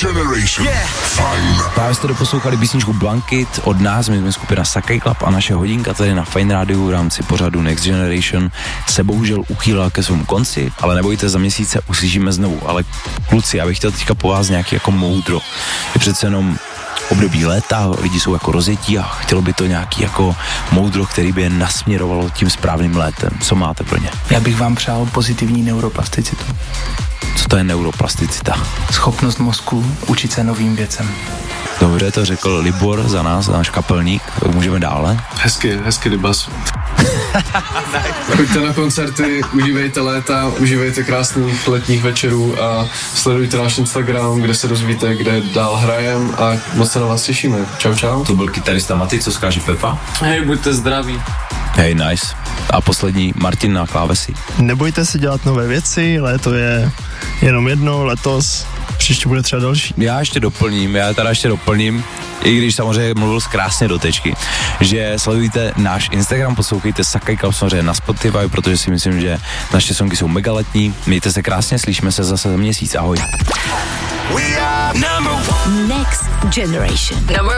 Generation. Yeah. Fajn. Právě jste doposlouchali písničku Blanket od nás, my jsme skupina Sakai Club a naše hodinka tady na Fajn rádiu v rámci pořadu Next Generation se bohužel uchýlila ke svému konci, ale nebojte, za měsíce uslyšíme znovu. Ale kluci, já bych chtěl teďka po vás nějaký jako moudro. Je přece jenom období léta, lidi jsou jako rozjetí a chtělo by to nějaký jako moudro, který by je nasměrovalo tím správným létem. Co máte pro ně? Já bych vám přál pozitivní neuroplasticitu. Co to je neuroplasticita? Schopnost mozku učit se novým věcem. Dobře, to řekl Libor za nás, náš kapelník. Můžeme dále? Hezky dybas. Choďte na koncerty, užívejte léta, užívejte krásných letních večerů a sledujte náš Instagram, kde se dozvíte, kde dál hrajem a moc se na vás těšíme. Čau, čau. To byl kytarista Maty, co zkáže Pepa? Hej, buďte zdraví. Hej, nice. A poslední Martin na klávesi. Nebojte se dělat nové věci, léto je jenom jedno, letos, příště bude třeba další. Já ještě doplním, i když samozřejmě mluvil krásně do tečky, že sledujte náš Instagram, poslouchejte Sakai Club samozřejmě na Spotify, protože si myslím, že naše songy jsou mega letní. Mějte se krásně, slyšíme se zase za měsíc, ahoj. We are Next Generation.